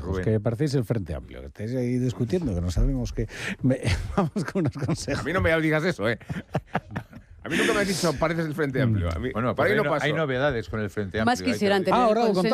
Rubén. que parecéis el Frente Amplio, que estáis ahí discutiendo, que no sabemos qué. Vamos con unos consejos. A mí no me digas eso, ¿eh? A mí nunca me has dicho pareces el Frente Amplio. A mí, Bueno, por ahí pues no paso. hay novedades con el Frente Amplio. Más quisieran tener Ahora el lo consenso